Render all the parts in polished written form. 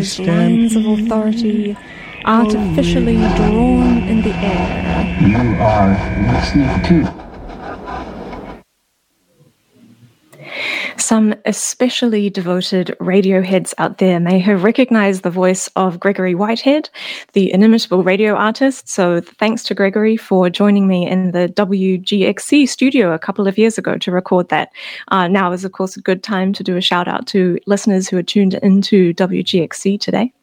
recognized lines of authority artificially drawn in the air. You are listening to Some especially devoted Radioheads out there may have recognized the voice of Gregory Whitehead, the inimitable radio artist. So thanks to Gregory for joining me in the WGXC studio a couple of years ago to record that. Now is, of course, a good time to do a shout out to listeners who are tuned into WGXC today.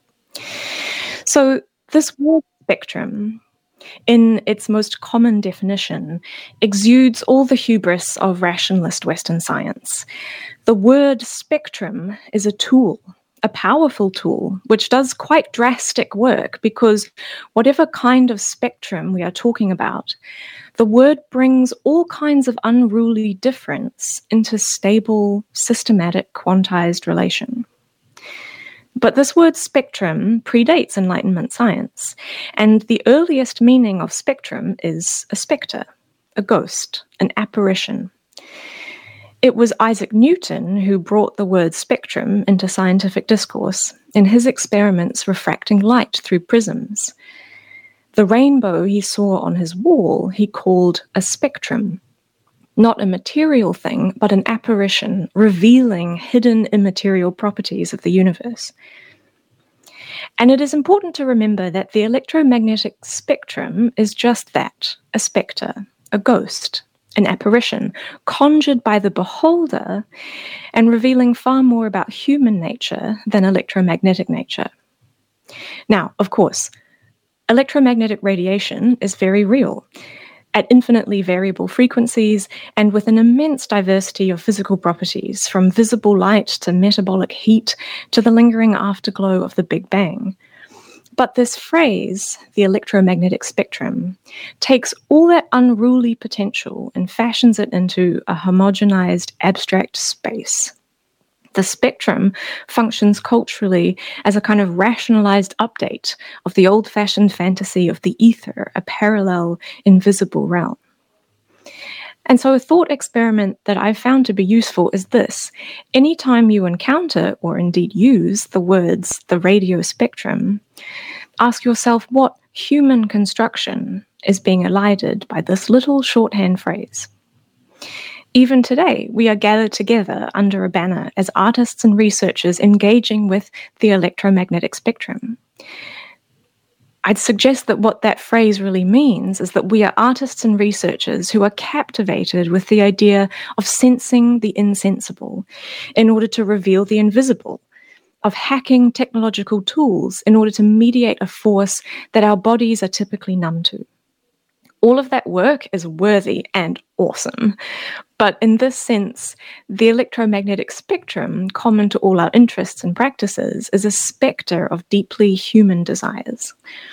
So this word spectrum, in its most common definition, exudes all the hubris of rationalist Western science. The word spectrum is a tool, a powerful tool, which does quite drastic work because whatever kind of spectrum we are talking about, the word brings all kinds of unruly difference into stable, systematic, quantized relation. But this word spectrum predates Enlightenment science, and the earliest meaning of spectrum is a spectre, a ghost, an apparition. It was Isaac Newton who brought the word spectrum into scientific discourse in his experiments refracting light through prisms. The rainbow he saw on his wall he called a spectrum. Not a material thing, but an apparition revealing hidden immaterial properties of the universe. And it is important to remember that the electromagnetic spectrum is just that, a spectre, a ghost, an apparition, conjured by the beholder and revealing far more about human nature than electromagnetic nature. Now, of course, electromagnetic radiation is very real, at infinitely variable frequencies and with an immense diversity of physical properties, from visible light to metabolic heat to the lingering afterglow of the Big Bang. But this phrase, the electromagnetic spectrum, takes all that unruly potential and fashions it into a homogenized, abstract space. The spectrum functions culturally as a kind of rationalized update of the old-fashioned fantasy of the ether, a parallel, invisible realm. And so a thought experiment that I've found to be useful is this. Anytime you encounter, or indeed use, the words, the radio spectrum, ask yourself what human construction is being elided by this little shorthand phrase. Even today, we are gathered together under a banner as artists and researchers engaging with the electromagnetic spectrum. I'd suggest that what that phrase really means is that we are artists and researchers who are captivated with the idea of sensing the insensible in order to reveal the invisible, of hacking technological tools in order to mediate a force that our bodies are typically numb to. All of that work is worthy and awesome. But in this sense, the electromagnetic spectrum, common to all our interests and practices, is a spectre of deeply human desires.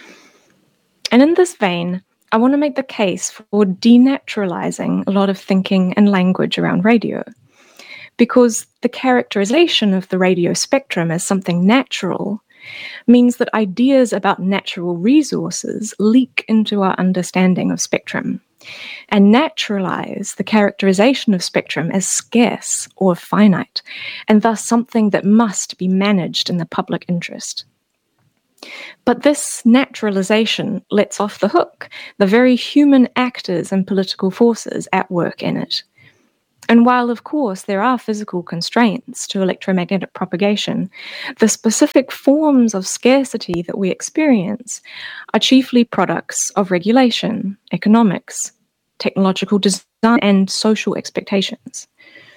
And in this vein, I want to make the case for denaturalizing a lot of thinking and language around radio, because the characterization of the radio spectrum as something natural means that ideas about natural resources leak into our understanding of spectrum and naturalize the characterization of spectrum as scarce or finite, and thus something that must be managed in the public interest. But this naturalization lets off the hook the very human actors and political forces at work in it. And while, of course, there are physical constraints to electromagnetic propagation, the specific forms of scarcity that we experience are chiefly products of regulation, economics, technological design, and social expectations.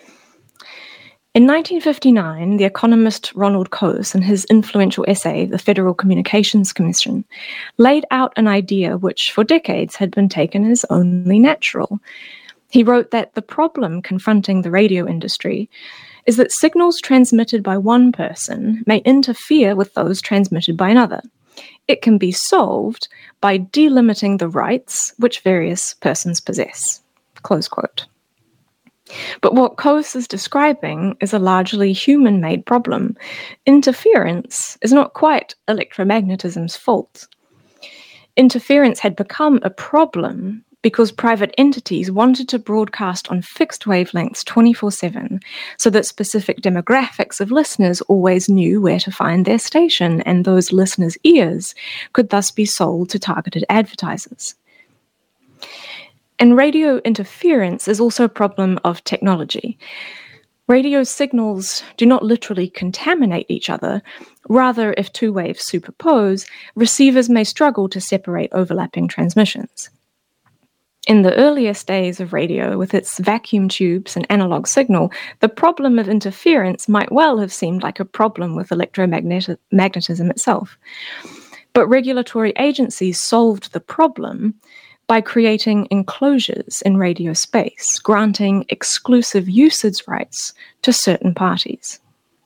In 1959, the economist Ronald Coase, in his influential essay, The Federal Communications Commission, laid out an idea which for decades had been taken as only natural. He wrote that the problem confronting the radio industry is that signals transmitted by one person may interfere with those transmitted by another. It can be solved by delimiting the rights which various persons possess. Close quote. But what Coase is describing is a largely human-made problem. Interference is not quite electromagnetism's fault. Interference had become a problem because private entities wanted to broadcast on fixed wavelengths 24/7 so that specific demographics of listeners always knew where to find their station, and those listeners' ears could thus be sold to targeted advertisers. And radio interference is also a problem of technology. Radio signals do not literally contaminate each other. Rather, if two waves superpose, receivers may struggle to separate overlapping transmissions. In the earliest days of radio, with its vacuum tubes and analog signal, the problem of interference might well have seemed like a problem with electromagnetism itself. But regulatory agencies solved the problem by creating enclosures in radio space, granting exclusive usage rights to certain parties.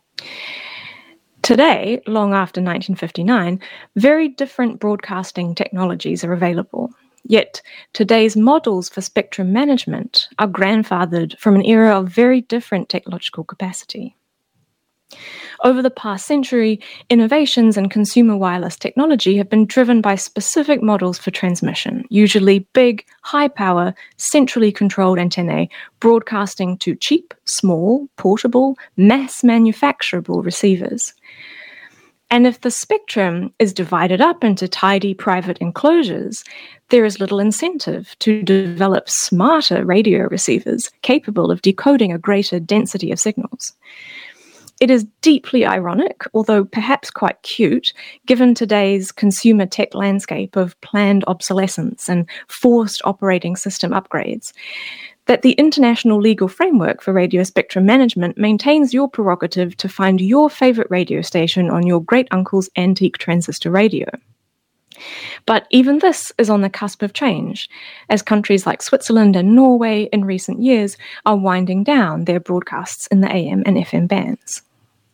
Today, long after 1959, very different broadcasting technologies are available. Yet, today's models for spectrum management are grandfathered from an era of very different technological capacity. Over the past century, innovations in consumer wireless technology have been driven by specific models for transmission, usually big, high-power, centrally controlled antennae broadcasting to cheap, small, portable, mass-manufacturable receivers. And if the spectrum is divided up into tidy private enclosures, there is little incentive to develop smarter radio receivers capable of decoding a greater density of signals. It is deeply ironic, although perhaps quite cute, given today's consumer tech landscape of planned obsolescence and forced operating system upgrades, that the international legal framework for radio spectrum management maintains your prerogative to find your favorite radio station on your great-uncle's antique transistor radio. But even this is on the cusp of change, as countries like Switzerland and Norway in recent years are winding down their broadcasts in the AM and FM bands.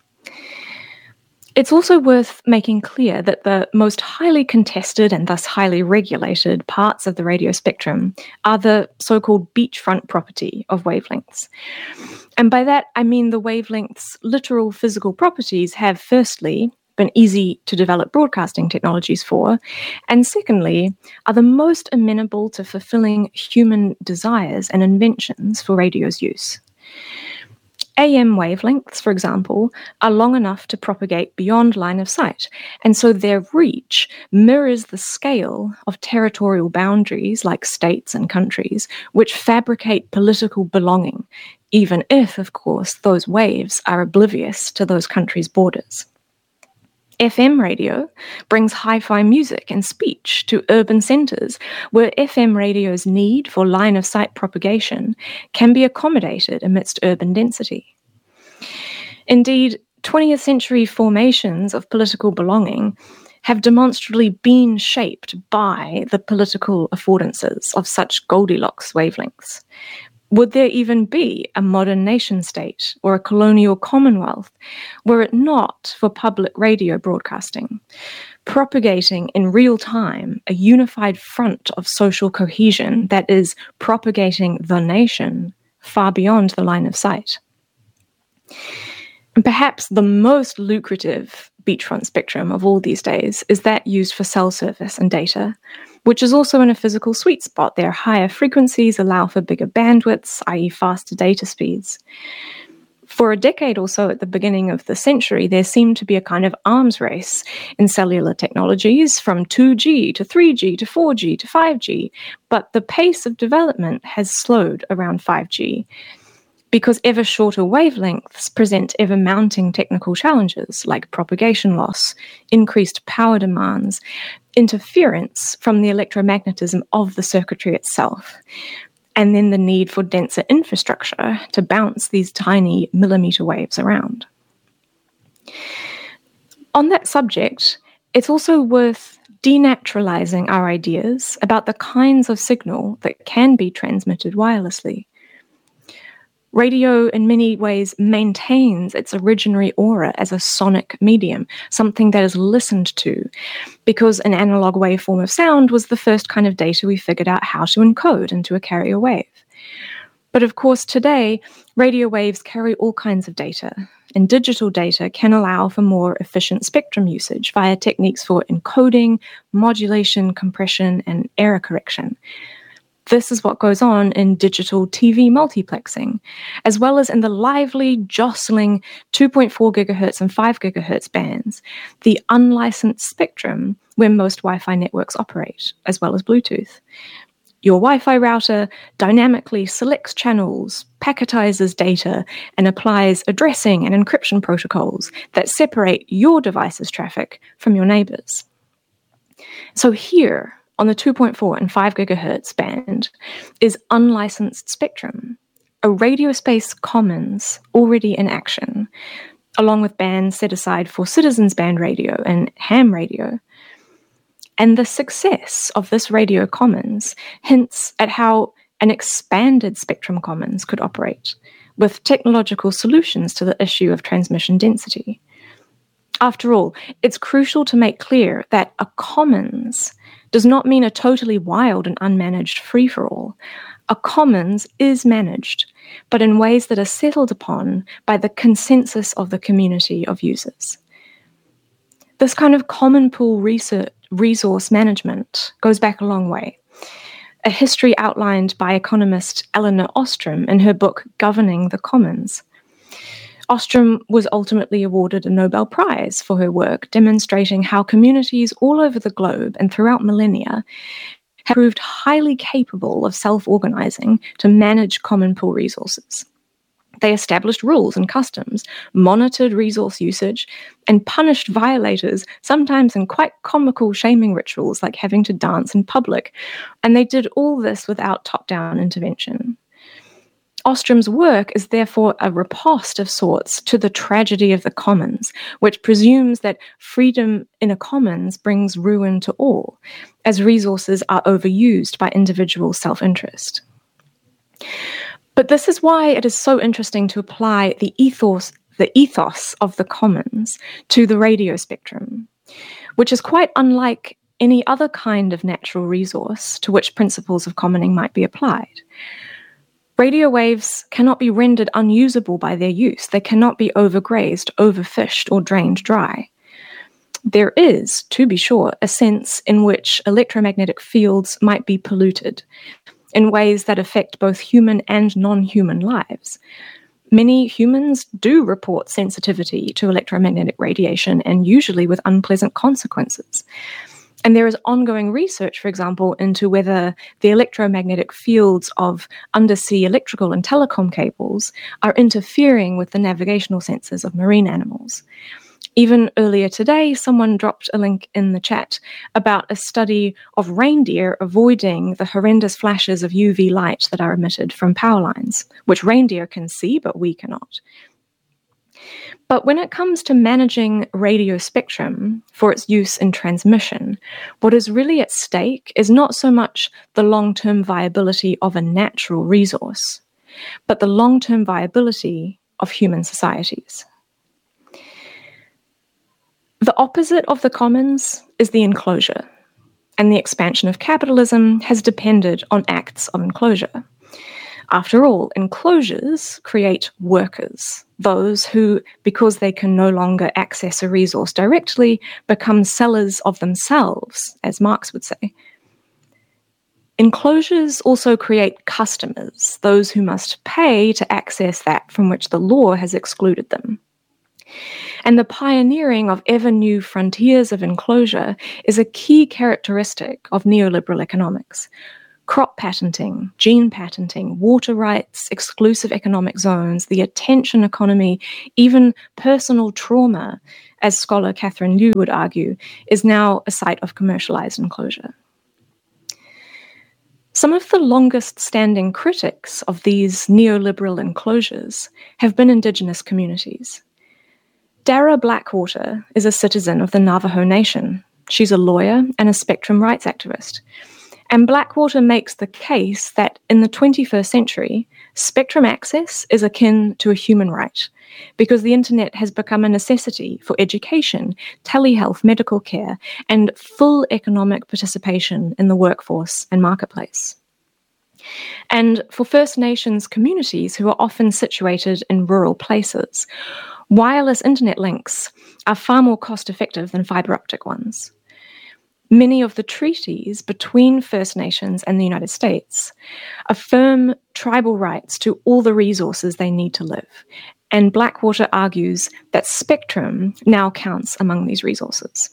It's also worth making clear that the most highly contested and thus highly regulated parts of the radio spectrum are the so-called beachfront property of wavelengths. And by that, I mean the wavelength's literal physical properties have, firstly, been easy to develop broadcasting technologies for, and secondly, are the most amenable to fulfilling human desires and inventions for radio's use. AM wavelengths, for example, are long enough to propagate beyond line of sight, and so their reach mirrors the scale of territorial boundaries like states and countries, which fabricate political belonging, even if, of course, those waves are oblivious to those countries' borders. FM radio brings hi-fi music and speech to urban centres, where FM radio's need for line-of-sight propagation can be accommodated amidst urban density. Indeed, 20th century formations of political belonging have demonstrably been shaped by the political affordances of such Goldilocks wavelengths. Would there even be a modern nation-state or a colonial commonwealth were it not for public radio broadcasting, propagating in real time a unified front of social cohesion that is propagating the nation far beyond the line of sight? And perhaps the most lucrative beachfront spectrum of all these days is that used for cell service and data, which is also in a physical sweet spot. Their higher frequencies allow for bigger bandwidths, i.e. faster data speeds. For a decade or so at the beginning of the century, there seemed to be a kind of arms race in cellular technologies from 2G to 3G to 4G to 5G, but the pace of development has slowed around 5G, because ever shorter wavelengths present ever mounting technical challenges like propagation loss, increased power demands, interference from the electromagnetism of the circuitry itself, and then the need for denser infrastructure to bounce these tiny millimeter waves around. On that subject, it's also worth denaturalizing our ideas about the kinds of signal that can be transmitted wirelessly. Radio, in many ways, maintains its originary aura as a sonic medium, something that is listened to, because an analog waveform of sound was the first kind of data we figured out how to encode into a carrier wave. But of course, today, radio waves carry all kinds of data, and digital data can allow for more efficient spectrum usage via techniques for encoding, modulation, compression, and error correction. This is what goes on in digital TV multiplexing, as well as in the lively, jostling 2.4 gigahertz and 5 gigahertz bands, the unlicensed spectrum where most Wi-Fi networks operate, as well as Bluetooth. Your Wi-Fi router dynamically selects channels, packetizes data, and applies addressing and encryption protocols that separate your device's traffic from your neighbor's. So here, on the 2.4 and 5 gigahertz band, is unlicensed spectrum, a radio space commons already in action, along with bands set aside for citizens band radio and ham radio. And the success of this radio commons hints at how an expanded spectrum commons could operate, with technological solutions to the issue of transmission density. After all, it's crucial to make clear that a commons does not mean a totally wild and unmanaged free-for-all. A commons is managed, but in ways that are settled upon by the consensus of the community of users. This kind of common pool resource management goes back a long way. A history outlined by economist Elinor Ostrom in her book Governing the Commons. Ostrom was ultimately awarded a Nobel Prize for her work, demonstrating how communities all over the globe and throughout millennia have proved highly capable of self-organizing to manage common pool resources. They established rules and customs, monitored resource usage, and punished violators, sometimes in quite comical shaming rituals like having to dance in public. And they did all this without top-down intervention. Ostrom's work is therefore a riposte of sorts to the tragedy of the commons, which presumes that freedom in a commons brings ruin to all, as resources are overused by individual self-interest. But this is why it is so interesting to apply the ethos of the commons to the radio spectrum, which is quite unlike any other kind of natural resource to which principles of commoning might be applied. Radio waves cannot be rendered unusable by their use. They cannot be overgrazed, overfished, or drained dry. There is, to be sure, a sense in which electromagnetic fields might be polluted in ways that affect both human and non-human lives. Many humans do report sensitivity to electromagnetic radiation, and usually with unpleasant consequences. And there is ongoing research, for example, into whether the electromagnetic fields of undersea electrical and telecom cables are interfering with the navigational senses of marine animals. Even earlier today, someone dropped a link in the chat about a study of reindeer avoiding the horrendous flashes of UV light that are emitted from power lines, which reindeer can see, but we cannot. But when it comes to managing radio spectrum for its use in transmission, what is really at stake is not so much the long-term viability of a natural resource, but the long-term viability of human societies. The opposite of the commons is the enclosure, and the expansion of capitalism has depended on acts of enclosure. After all, enclosures create workers, those who, because they can no longer access a resource directly, become sellers of themselves, as Marx would say. Enclosures also create customers, those who must pay to access that from which the law has excluded them. And the pioneering of ever-new frontiers of enclosure is a key characteristic of neoliberal economics. Crop patenting, gene patenting, water rights, exclusive economic zones, the attention economy, even personal trauma, as scholar Catherine Liu would argue, is now a site of commercialized enclosure. Some of the longest-standing critics of these neoliberal enclosures have been Indigenous communities. Dara Blackwater is a citizen of the Navajo Nation. She's a lawyer and a spectrum rights activist. And Blackwater makes the case that in the 21st century, spectrum access is akin to a human right, because the internet has become a necessity for education, telehealth, medical care, and full economic participation in the workforce and marketplace. And for First Nations communities who are often situated in rural places, wireless internet links are far more cost-effective than fiber optic ones. Many of the treaties between First Nations and the United States affirm tribal rights to all the resources they need to live, and Blackwater argues that spectrum now counts among these resources.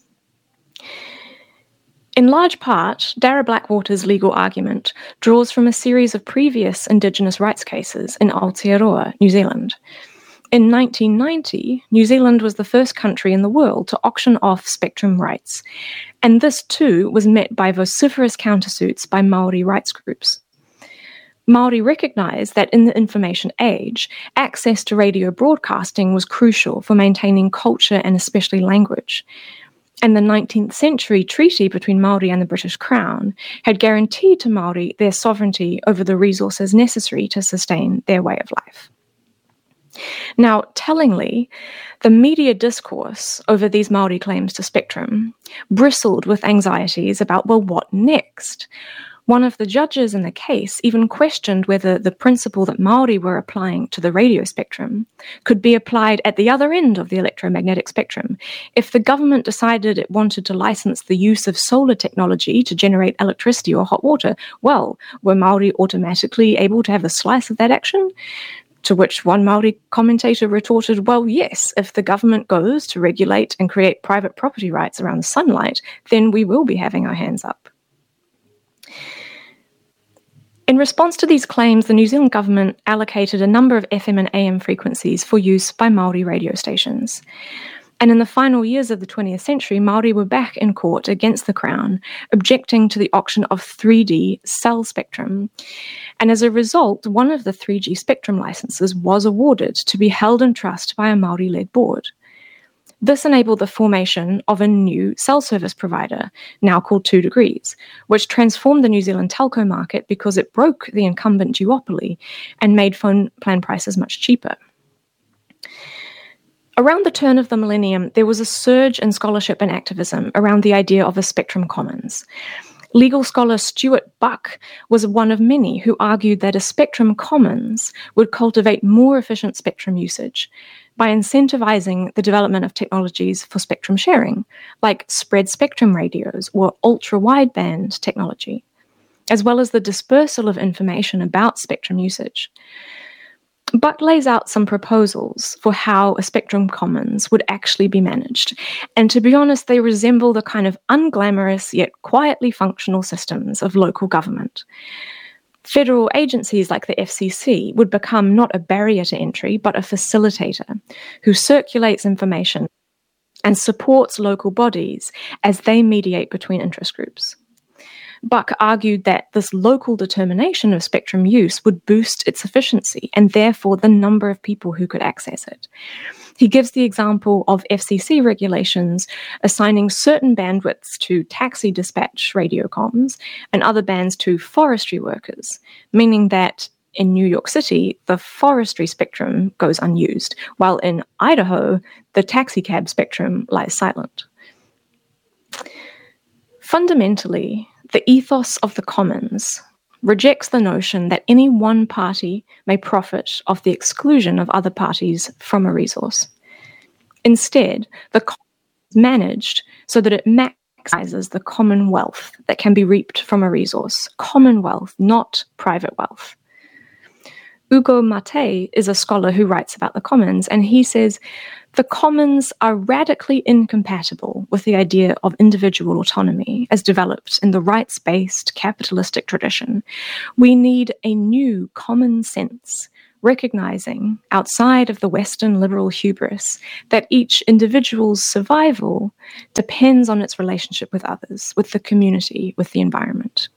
In large part, Darrah Blackwater's legal argument draws from a series of previous Indigenous rights cases in Aotearoa, New Zealand. In 1990, New Zealand was the first country in the world to auction off spectrum rights, and this too was met by vociferous countersuits by Māori rights groups. Māori recognised that in the information age, access to radio broadcasting was crucial for maintaining culture and especially language. And the 19th century treaty between Māori and the British Crown had guaranteed to Māori their sovereignty over the resources necessary to sustain their way of life. Now, tellingly, the media discourse over these Māori claims to spectrum bristled with anxieties about, well, what next? One of the judges in the case even questioned whether the principle that Māori were applying to the radio spectrum could be applied at the other end of the electromagnetic spectrum. If the government decided it wanted to license the use of solar technology to generate electricity or hot water, well, were Māori automatically able to have a slice of that action? To which one Māori commentator retorted, well, yes, if the government goes to regulate and create private property rights around sunlight, then we will be having our hands up. In response to these claims, the New Zealand government allocated a number of FM and AM frequencies for use by Māori radio stations. And in the final years of the 20th century, Māori were back in court against the Crown, objecting to the auction of 3D cell spectrum. And as a result, one of the 3G spectrum licenses was awarded to be held in trust by a Māori-led board. This enabled the formation of a new cell service provider, now called 2 Degrees, which transformed the New Zealand telco market because it broke the incumbent duopoly and made phone plan prices much cheaper. Around the turn of the millennium, there was a surge in scholarship and activism around the idea of a spectrum commons. Legal scholar Stuart Buck was one of many who argued that a spectrum commons would cultivate more efficient spectrum usage by incentivizing the development of technologies for spectrum sharing, like spread spectrum radios or ultra-wideband technology, as well as the dispersal of information about spectrum usage. Buck lays out some proposals for how a spectrum commons would actually be managed, and to be honest, they resemble the kind of unglamorous yet quietly functional systems of local government. Federal agencies like the FCC would become not a barrier to entry, but a facilitator who circulates information and supports local bodies as they mediate between interest groups. Buck argued that this local determination of spectrum use would boost its efficiency and therefore the number of people who could access it. He gives the example of FCC regulations assigning certain bandwidths to taxi dispatch radio comms and other bands to forestry workers, meaning that in New York City, the forestry spectrum goes unused, while in Idaho, the taxicab spectrum lies silent. Fundamentally, the ethos of the commons rejects the notion that any one party may profit off the exclusion of other parties from a resource. Instead, the commons is managed so that it maximizes the common wealth that can be reaped from a resource. Common wealth, not private wealth. Ugo Mate is a scholar who writes about the commons, and he says, the commons are radically incompatible with the idea of individual autonomy as developed in the rights-based capitalistic tradition. We need a new common sense, recognizing, outside of the Western liberal hubris, that each individual's survival depends on its relationship with others, with the community, with the environment.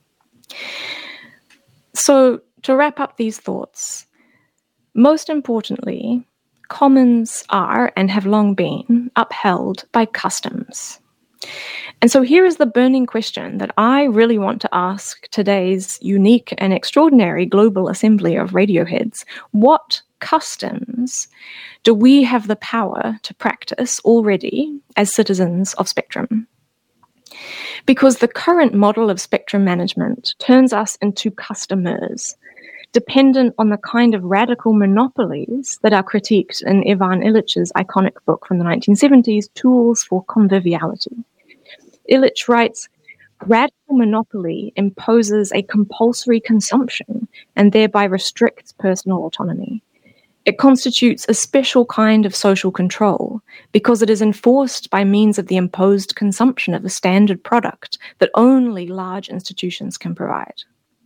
So, to wrap up these thoughts, most importantly, commons are and have long been upheld by customs. And so here is the burning question that I really want to ask today's unique and extraordinary global assembly of radioheads. What customs do we have the power to practice already as citizens of spectrum? Because the current model of spectrum management turns us into customers, dependent on the kind of radical monopolies that are critiqued in Ivan Illich's iconic book from the 1970s, Tools for Conviviality. Illich writes, radical monopoly imposes a compulsory consumption and thereby restricts personal autonomy. It constitutes a special kind of social control because it is enforced by means of the imposed consumption of a standard product that only large institutions can provide.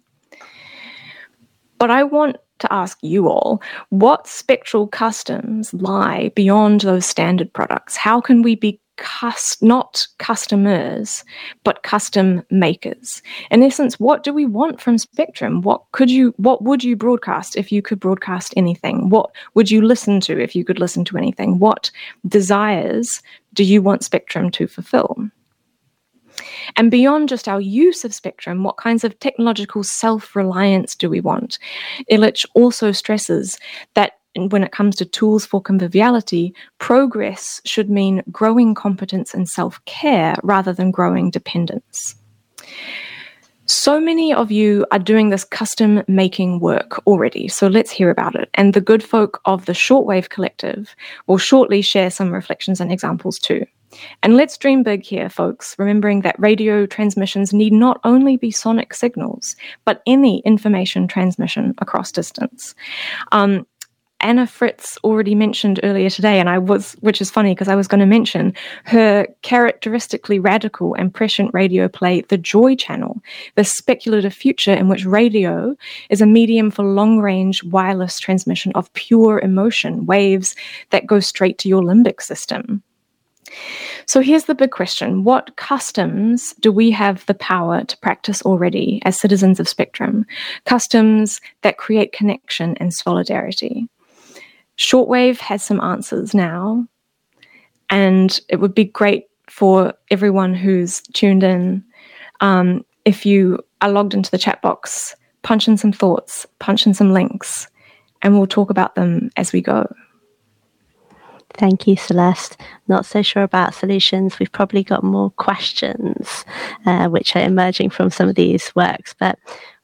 But I want to ask you all, what spectral customs lie beyond those standard products? How can we be not customers, but custom makers? In essence, what do we want from Spectrum? What would you broadcast if you could broadcast anything? What would you listen to if you could listen to anything? What desires do you want Spectrum to fulfill? And beyond just our use of Spectrum, what kinds of technological self-reliance do we want? Illich also stresses that when it comes to tools for conviviality, progress should mean growing competence and self-care rather than growing dependence. So many of you are doing this custom making work already, so let's hear about it. And the good folk of the Shortwave Collective will shortly share some reflections and examples too. And let's dream big here, folks, remembering that radio transmissions need not only be sonic signals, but any information transmission across distance. Anna Fritz already mentioned earlier today, which is funny because I was going to mention her characteristically radical and prescient radio play, The Joy Channel, the speculative future in which radio is a medium for long-range wireless transmission of pure emotion, waves that go straight to your limbic system. So here's the big question. What customs do we have the power to practice already as citizens of Spectrum? Customs that create connection and solidarity. Shortwave has some answers now, and it would be great for everyone who's tuned in, if you are logged into the chat box, punch in some thoughts, punch in some links, and we'll talk about them as we go. Thank you, Celeste. Not so sure about solutions. We've probably got more questions, which are emerging from some of these works. But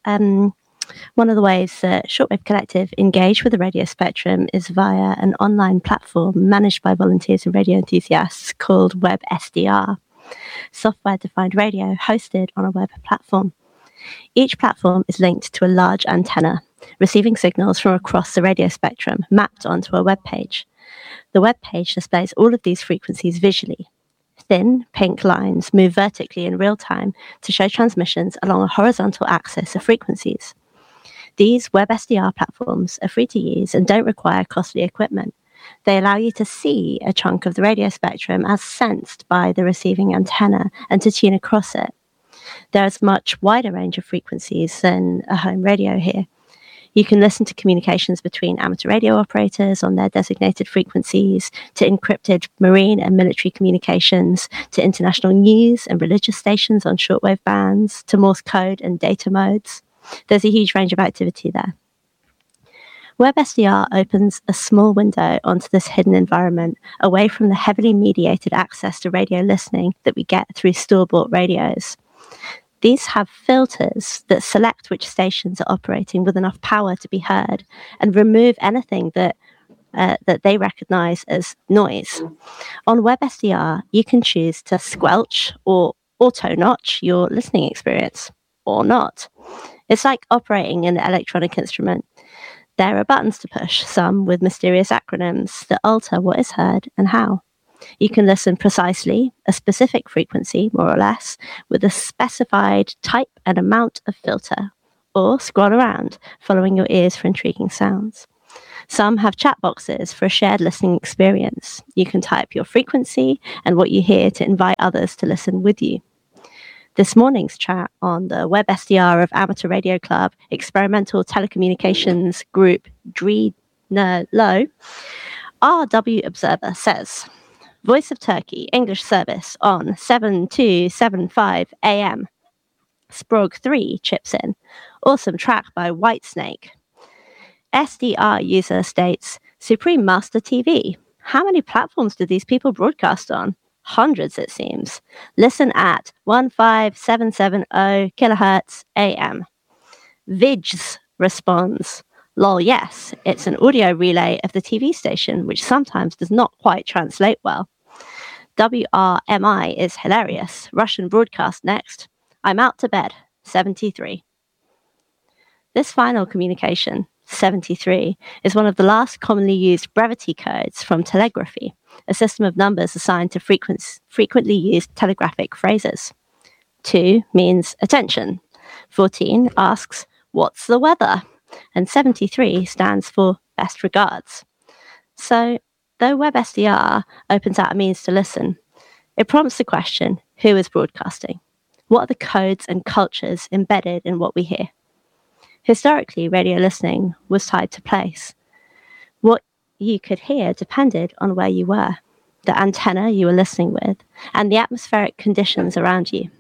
one of the ways that Shortwave Collective engage with the radio spectrum is via an online platform managed by volunteers and radio enthusiasts called WebSDR, software-defined radio hosted on a web platform. Each platform is linked to a large antenna, receiving signals from across the radio spectrum mapped onto a web page. The web page displays all of these frequencies visually. Thin, pink lines move vertically in real time to show transmissions along a horizontal axis of frequencies. These WebSDR platforms are free to use and don't require costly equipment. They allow you to see a chunk of the radio spectrum as sensed by the receiving antenna and to tune across it. There's a much wider range of frequencies than a home radio here. You can listen to communications between amateur radio operators on their designated frequencies, to encrypted marine and military communications, to international news and religious stations on shortwave bands, to Morse code and data modes. There's a huge range of activity there. WebSDR opens a small window onto this hidden environment, away from the heavily mediated access to radio listening that we get through store-bought radios. These have filters that select which stations are operating with enough power to be heard and remove anything that they recognize as noise. On WebSDR, you can choose to squelch or auto-notch your listening experience, or not. It's like operating an electronic instrument. There are buttons to push, some with mysterious acronyms that alter what is heard and how. You can listen precisely, a specific frequency, more or less, with a specified type and amount of filter, or scroll around, following your ears for intriguing sounds. Some have chat boxes for a shared listening experience. You can type your frequency and what you hear to invite others to listen with you. This morning's chat on the WebSDR of Amateur Radio Club Experimental Telecommunications Group DRENLO, RW Observer says, Voice of Turkey, English service on 7275 AM. Sprog 3 chips in. Awesome track by Whitesnake. SDR user states, Supreme Master TV. How many platforms do these people broadcast on? Hundreds, it seems. Listen at 15770 kilohertz AM. Vids responds, lol, yes, it's an audio relay of the TV station, which sometimes does not quite translate well. WRMI is hilarious. Russian broadcast next. I'm out to bed. 73. This final communication, 73, is one of the last commonly used brevity codes from telegraphy, a system of numbers assigned to frequently used telegraphic phrases. 2 means attention. 14 asks, what's the weather? And 73 stands for best regards. So, though WebSDR opens out a means to listen, it prompts the question, who is broadcasting? What are the codes and cultures embedded in what we hear? Historically, radio listening was tied to place. What you could hear depended on where you were, the antenna you were listening with, and the atmospheric conditions around you.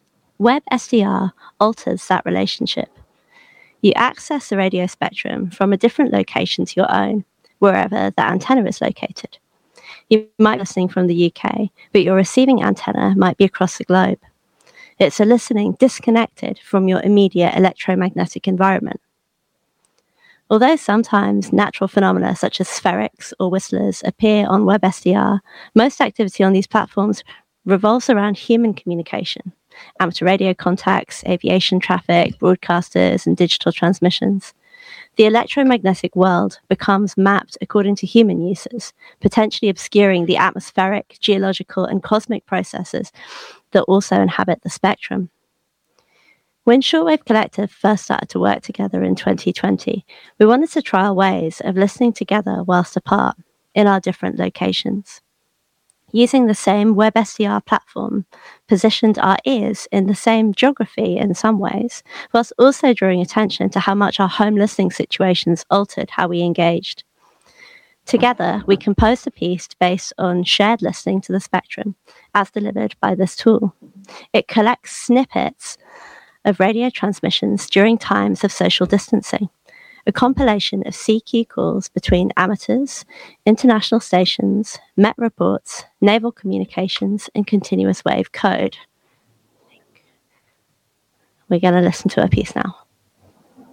WebSDR alters that relationship. You access the radio spectrum from a different location to your own, wherever the antenna is located. You might be listening from the UK, but your receiving antenna might be across the globe. It's a listening disconnected from your immediate electromagnetic environment. Although sometimes natural phenomena such as spherics or whistlers appear on WebSDR, most activity on these platforms revolves around human communication, amateur radio contacts, aviation traffic, broadcasters, and digital transmissions. The electromagnetic world becomes mapped according to human uses, potentially obscuring the atmospheric, geological, and cosmic processes that also inhabit the spectrum. When Shortwave Collective first started to work together in 2020, we wanted to trial ways of listening together whilst apart in our different locations. Using the same WebSDR platform positioned our ears in the same geography in some ways, whilst also drawing attention to how much our home listening situations altered how we engaged. Together, we composed a piece based on shared listening to the spectrum, as delivered by this tool. It collects snippets of radio transmissions during times of social distancing, a compilation of CQ calls between amateurs, international stations, Met reports, naval communications, and continuous wave code. We're going to listen to a piece now.